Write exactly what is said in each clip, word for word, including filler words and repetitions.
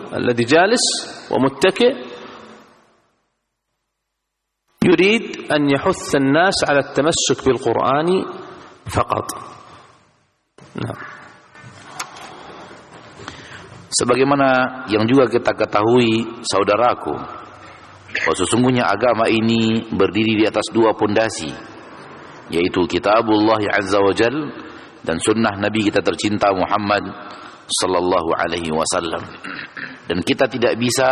الذي جالس ومتكئ يريد أن يحث الناس على التمسك بالقرآن فقط. Nah. Sebagaimana yang juga kita ketahui, saudaraku, bahwa sesungguhnya agama ini berdiri di atas dua pondasi, yaitu kitabullah azza wa jal dan sunnah Nabi kita tercinta Muhammad sallallahu alaihi wasallam. Dan kita tidak bisa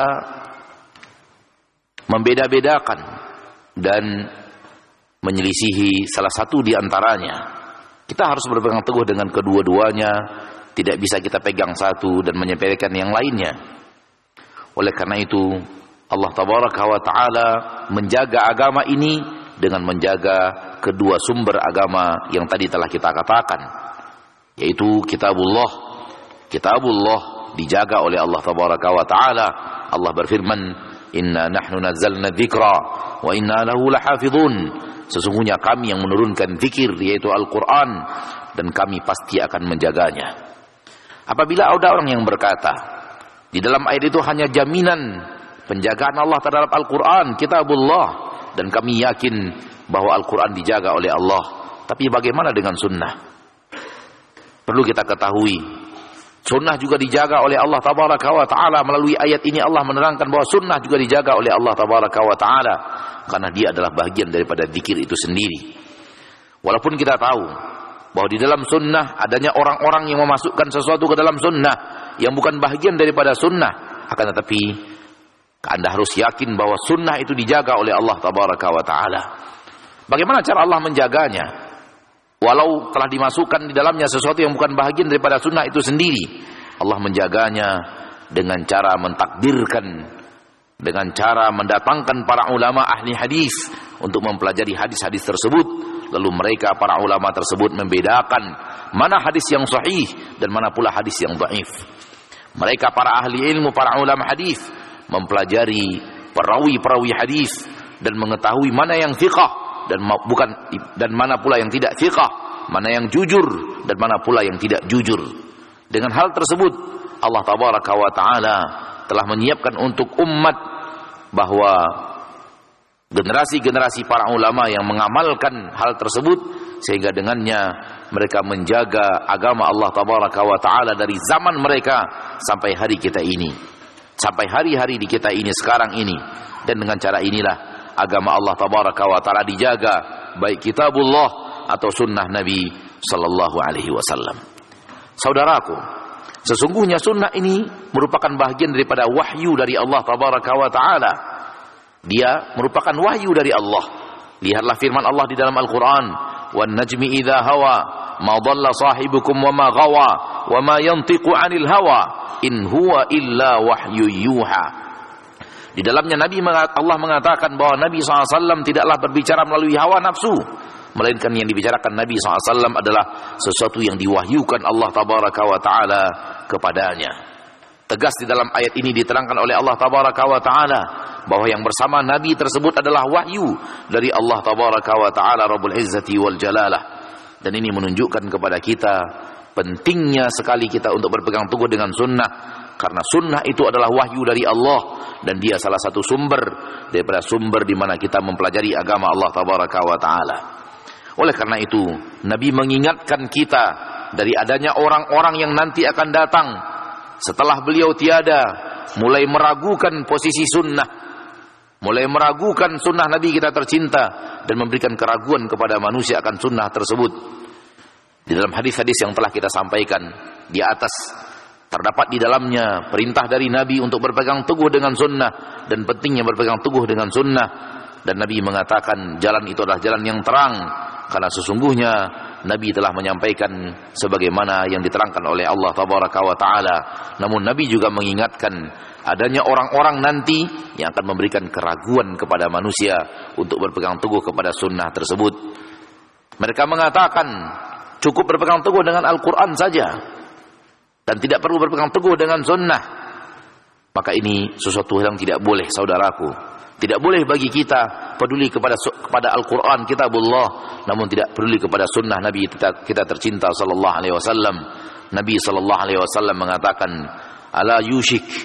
membeda-bedakan dan menyelisihi salah satu di antaranya. Kita harus berpegang teguh dengan kedua-duanya, tidak bisa kita pegang satu dan menyepelekan yang lainnya. Oleh karena itu, Allah tabaraka wa taala menjaga agama ini dengan menjaga kedua sumber agama yang tadi telah kita katakan, yaitu kitabullah. Kitabullah dijaga oleh Allah tabaraka wa taala. Allah berfirman, "Inna nahnu nazzalna dzikra wa inna lahu lahafizun." Sesungguhnya kami yang menurunkan zikir, yaitu Al-Quran, dan kami pasti akan menjaganya. Apabila ada orang yang berkata, di dalam ayat itu hanya jaminan penjagaan Allah terhadap Al-Quran, kitabullah, dan kami yakin bahwa Al-Quran dijaga oleh Allah, tapi bagaimana dengan sunnah? Perlu kita ketahui, sunnah juga dijaga oleh Allah tabaraka wa ta'ala. Melalui ayat ini Allah menerangkan bahwa sunnah juga dijaga oleh Allah tabaraka wa ta'ala, karena dia adalah bagian daripada zikir itu sendiri. Walaupun kita tahu bahwa di dalam sunnah adanya orang-orang yang memasukkan sesuatu ke dalam sunnah yang bukan bagian daripada sunnah, akan tetapi Anda harus yakin bahwa sunnah itu dijaga oleh Allah tabaraka wa ta'ala. Bagaimana cara Allah menjaganya? Walau telah dimasukkan di dalamnya sesuatu yang bukan bagian daripada sunnah itu sendiri, Allah menjaganya dengan cara mentakdirkan, dengan cara mendatangkan para ulama ahli hadis untuk mempelajari hadis-hadis tersebut. Lalu mereka, para ulama tersebut, membedakan mana hadis yang sahih dan mana pula hadis yang dhaif. Mereka, para ahli ilmu, para ulama hadis, mempelajari perawi-perawi hadis dan mengetahui mana yang thiqah dan bukan, dan mana pula yang tidak thiqah, mana yang jujur dan mana pula yang tidak jujur. Dengan hal tersebut, Allah tabaraka wa ta'ala telah menyiapkan untuk umat bahwa generasi-generasi para ulama yang mengamalkan hal tersebut, sehingga dengannya mereka menjaga agama Allah tabaraka wa ta'ala dari zaman mereka sampai hari kita ini, sampai hari-hari di kita ini sekarang ini. Dan dengan cara inilah agama Allah tabaraka wa ta'ala dijaga, baik kitabullah atau sunnah Nabi sallallahu alaihi wasallam. Saudaraku, sesungguhnya sunnah ini merupakan bahagian daripada wahyu dari Allah tabaraka wa ta'ala. Dia merupakan wahyu dari Allah. Lihatlah firman Allah di dalam Al-Quran, "Wan najmi idza hawa ma dhalla sahibukum wa ma ghawa wa ma yantiqu 'anil hawa in huwa illa wahyu yuha." Di dalamnya Nabi Allah mengatakan bahwa Nabi shallallahu alaihi wasallam tidaklah berbicara melalui hawa nafsu, melainkan yang dibicarakan Nabi shallallahu alaihi wasallam adalah sesuatu yang diwahyukan Allah tabaraka wa ta'ala kepadanya. Tegas di dalam ayat ini diterangkan oleh Allah tabaraka wa ta'ala bahwa yang bersama Nabi tersebut adalah wahyu dari Allah tabaraka wa ta'ala Rabbul Izzati wal Jalalah. Dan ini menunjukkan kepada kita pentingnya sekali kita untuk berpegang teguh dengan sunnah, karena sunnah itu adalah wahyu dari Allah dan dia salah satu sumber daripada sumber di mana kita mempelajari agama Allah tabaraka wa ta'ala. Oleh karena itu, Nabi mengingatkan kita dari adanya orang-orang yang nanti akan datang setelah beliau tiada, mulai meragukan posisi sunnah, mulai meragukan sunnah Nabi kita tercinta, dan memberikan keraguan kepada manusia akan sunnah tersebut. Di dalam hadis-hadis yang telah kita sampaikan di atas, terdapat di dalamnya perintah dari Nabi untuk berpegang teguh dengan sunnah dan pentingnya berpegang teguh dengan sunnah. Dan Nabi mengatakan jalan itu adalah jalan yang terang, karena sesungguhnya Nabi telah menyampaikan sebagaimana yang diterangkan oleh Allah tabaraka wa ta'ala. Namun Nabi juga mengingatkan adanya orang-orang nanti yang akan memberikan keraguan kepada manusia untuk berpegang teguh kepada sunnah tersebut. Mereka mengatakan cukup berpegang teguh dengan Al-Quran saja dan tidak perlu berpegang teguh dengan sunnah. Maka ini sesuatu yang tidak boleh, saudaraku. Tidak boleh bagi kita peduli kepada kepada Al-Quran, kitabullah, namun tidak peduli kepada sunnah Nabi kita, kita tercinta sallallahu alaihi wasallam. Nabi sallallahu alaihi wasallam mengatakan, "Ala yushik